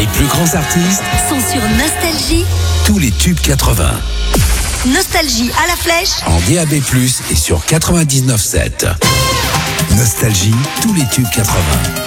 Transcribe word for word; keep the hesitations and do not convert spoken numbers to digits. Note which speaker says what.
Speaker 1: Les plus grands artistes
Speaker 2: sont sur Nostalgie.
Speaker 1: Tous les tubes quatre-vingts.
Speaker 2: Nostalgie à la flèche.
Speaker 1: En D A B plus, et sur quatre-vingt-dix-neuf sept. Nostalgie, tous les tubes quatre-vingts.